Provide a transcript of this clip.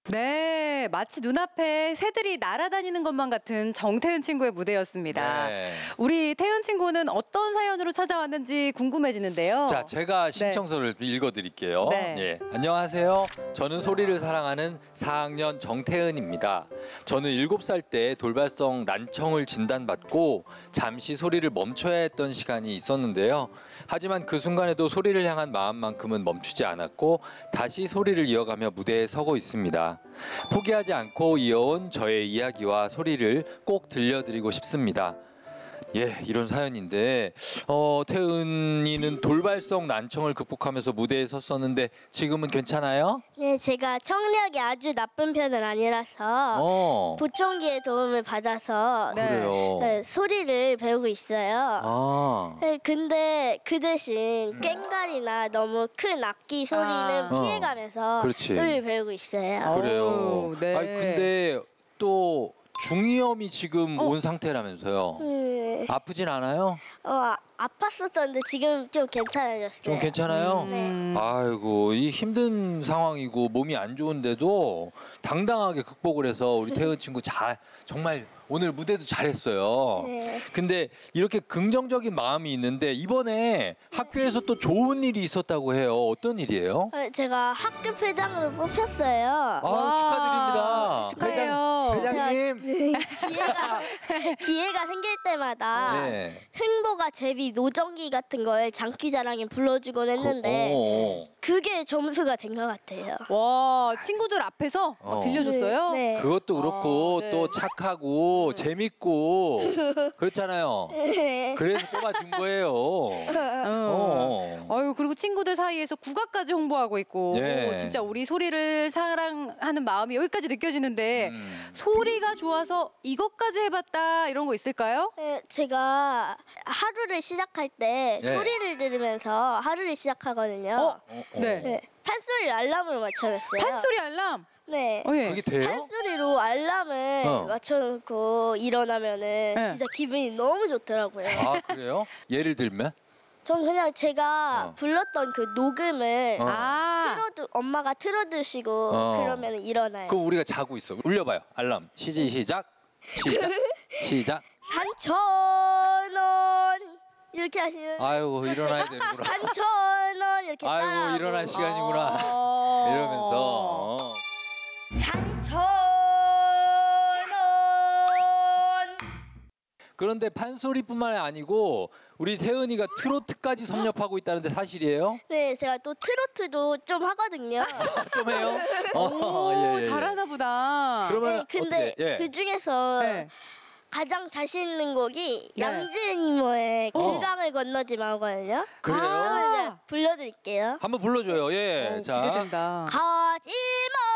네, 마치 눈앞에 새들이 날아다니는 것만 같은 정태은 친구의 무대였습니다. 네. 우리 태은 친구는 어떤 사연으로 찾아왔는지 궁금해지는데요. 자, 제가 신청서를 읽어드릴게요. 네. 예. 안녕하세요. 저는 소리를 사랑하는 4학년 정태은입니다. 저는 7살 때 돌발성 난청을 진단받고 잠시 소리를 멈춰야 했던 시간이 있었는데요. 하지만 그 순간에도 소리를 향한 마음만큼은 멈추지 않았고 다시 소리를 이어가며 무대에 서고 있습니다. 포기하지 않고 이어온 저의 이야기와 소리를 꼭 들려드리고 싶습니다. 예, 이런 사연인데 태은이는 돌발성 난청을 극복하면서 무대에 섰었는데 지금은 괜찮아요? 네, 제가 청력이 아주 나쁜 편은 아니라서 보청기의 도움을 받아서 네. 그래요. 네, 소리를 배우고 있어요. 아, 네, 근데 그 대신 꽹과리나 너무 큰 악기 소리는 피해가면서 그렇지. 소리를 배우고 있어요. 그래요. 어우, 네. 아니 근데 또 중이염이 지금 온 상태라면서요. 아프진 않아요? 아팠었는데 지금 좀 괜찮아졌어요. 좀 괜찮아요? 네. 아이고, 이 힘든 상황이고 몸이 안 좋은데도 당당하게 극복을 해서 우리 태은 친구 정말 오늘 무대도 잘했어요. 네. 근데 이렇게 긍정적인 마음이 있는데 이번에 학교에서 또 좋은 일이 있었다고 해요. 어떤 일이에요? 제가 학급 회장으로 뽑혔어요. 아, 축하드립니다. 축하해요. 회장님. 기회가 생길 때마다 네. 흥보가 제비 노정기 같은 걸 장기자랑에 불러주곤 했는데 그게 점수가 된 것 같아요. 와, 친구들 앞에서 들려줬어요? 네. 그것도 그렇고 네. 또 착하고 재밌고 그렇잖아요. 네. 그래서 뽑아준 거예요. 어유, 그리고 친구들 사이에서 국악까지 홍보하고 있고 예. 진짜 우리 소리를 사랑하는 마음이 여기까지 느껴지는데 소리가 좋아서 이것까지 해봤다 이런 거 있을까요? 네, 제가 하루를 시작할 때 네. 소리를 들으면서 하루를 시작하거든요. 네. 네, 판소리 알람을 맞춰놨어요. 판소리 알람. 네. 예. 그게 돼요? 판소리로 알람을 맞춰놓고 일어나면은 진짜 기분이 너무 좋더라고요. 아, 그래요? 예를 들면? 전 그냥 제가 불렀던 그 녹음을 엄마가 틀어두시고 그러면 일어나요. 그럼 우리가 자고 있어. 울려봐요. 알람. 시작. 시작. 3,000원 이렇게 하시는. 아이고, 일어나야 되는구나. 3,000원 이렇게 따라. 아이고, 일어날 시간이구나. 이러면서. 3,000원. 그런데 판소리뿐만 아니고 우리 태은이가 트로트까지 섭렵하고 있다는데 사실이에요? 네, 제가 또 트로트도 좀 하거든요. 좀 해요? 오, 예. 잘하나 보다. 그러면 네, 근데 어떻게? 예. 그 중에서 네. 가장 자신 있는 곡이 네. 양지은 이모의 그 강을 건너지 마거든요. 그래요? 그러면 이제 불러드릴게요. 한번 불러줘요. 예. 자. 기대된다. 가지마